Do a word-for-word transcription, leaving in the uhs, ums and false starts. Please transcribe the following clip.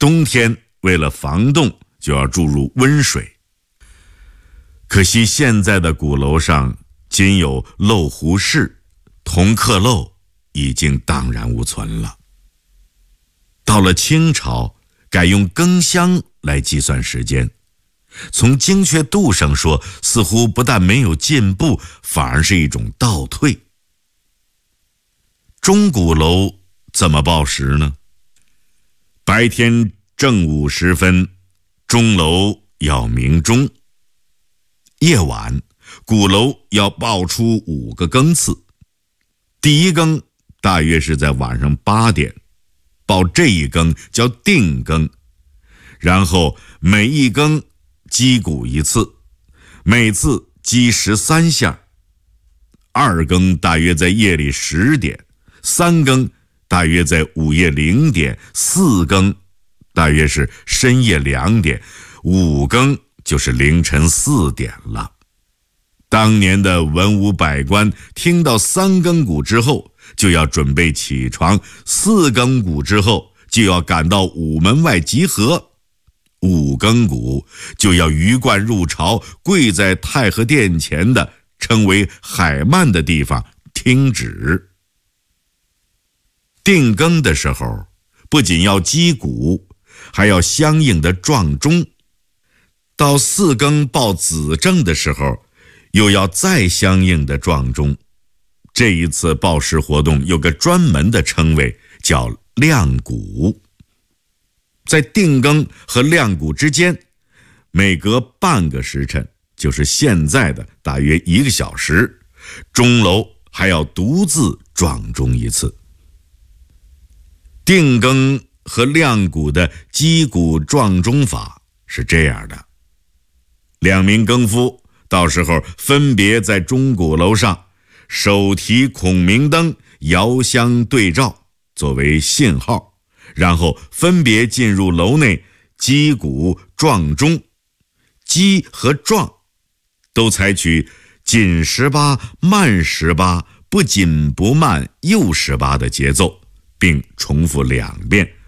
冬天为了防冻就要注入温水。可惜现在的鼓楼上仅有漏壶式，铜刻漏已经荡然无存了。到了清朝，改用更香来计算时间，从精确度上说，似乎不但没有进步，反而是一种倒退。钟鼓楼怎么报时呢？白天正午时分，钟楼要鸣钟；夜晚，鼓楼要报出五个更次。第一更大约是在晚上八点，报这一更叫定更，然后每一更击鼓一次，每次击十三下。二更大约在夜里十点，三更大约在午夜零点，四更大约是深夜两点，五更就是凌晨四点了。当年的文武百官听到三更鼓之后就要准备起床，四更鼓之后就要赶到午门外集合，五更鼓就要鱼贯入朝，跪在太和殿前的称为海曼的地方听旨。定更的时候，不仅要击鼓，还要相应的撞钟。到四更报子正的时候，又要再相应的撞钟。这一次报时活动有个专门的称谓，叫亮鼓。在定更和亮鼓之间，每隔半个时辰，就是现在的大约一个小时，钟楼还要独自撞钟一次。定更和亮鼓的击鼓撞钟法是这样的：两名更夫到时候分别在钟鼓楼上手提孔明灯遥相对照，作为信号，然后分别进入楼内击鼓撞钟。击和撞都采取紧十八慢十八，不紧不慢又十八的节奏，并重复两遍，